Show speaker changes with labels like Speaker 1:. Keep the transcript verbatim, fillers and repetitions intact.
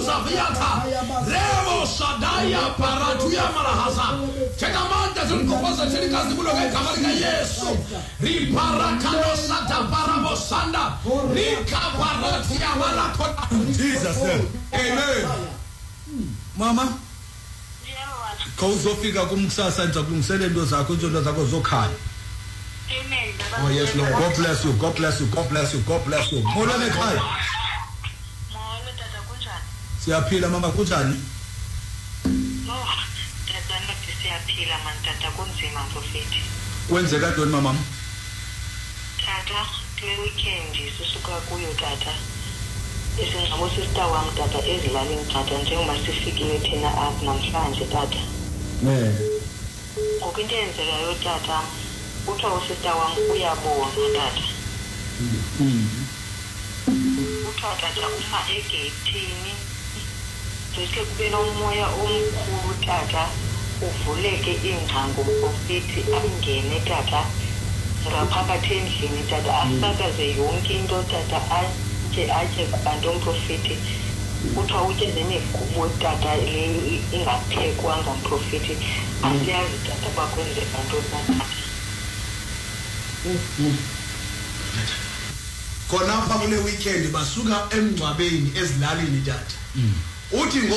Speaker 1: Zaviata, Revo Sadaya Paratuya Malahasa, Chegamanda Zunkosa Chilikas Buloga Kamarika Yesu, Riparakano Santa Parabosanda, Rika Paratia Marakota. Jesus name. Amen. Mama. Kawuzofika kumsasa nje kulungisela into zakho into zakho zokhaya.
Speaker 2: Amen.
Speaker 1: Oh yes Lord. God bless you. God bless you. God bless you. God bless you. Molane ekhaya.
Speaker 2: Molo tata kunjani?
Speaker 1: Siyaphila mama kunjani?
Speaker 2: No, tata nathi siyaphila man tata kunzima mfowethu.
Speaker 1: Kwenzeka ntoni mama?
Speaker 2: Tata, kule weekend sisuka kuyo tata. Isingabo sister wami tata ezilalini tata njengoba sifikile thina apha namhlanje tata.
Speaker 1: Eh.
Speaker 2: Ngokunto eyenzekayo tata, uthiwa usister wami uyabona tata.
Speaker 1: Mhm.
Speaker 2: Uthiwa tata uma egeyithini bese kube nomoya omkhulu tata uvuleke ingcango profeti angene tata ngaphakathi endlini tata asakaze yonke into tata aje aje kubantu omprofeti uthiwa uthe nemikhulu tata le ingaphekwanga umprofeti asiyazi tata bakwenzeka ntoni tata.
Speaker 1: Khona apha kule weekend basuka emngcwabeni ezilalini tata. Uthi